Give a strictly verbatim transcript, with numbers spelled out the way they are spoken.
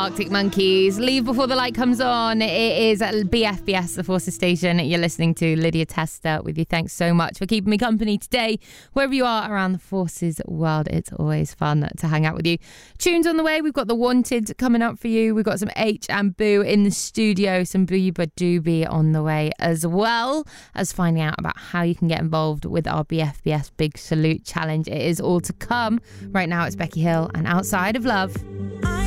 Arctic Monkeys. Leave Before the Light Comes On. It is at B F B S, the Forces Station. You're listening to Lydia Testa with you. Thanks so much for keeping me company today. Wherever you are around the Forces world, it's always fun to hang out with you. Tunes on the way. We've got The Wanted coming up for you. We've got some H and Boo in the studio. Some Booba Doobie on the way, as well as finding out about how you can get involved with our B F B S Big Salute Challenge. It is all to come. Right now, it's Becky Hill and Outside of Love.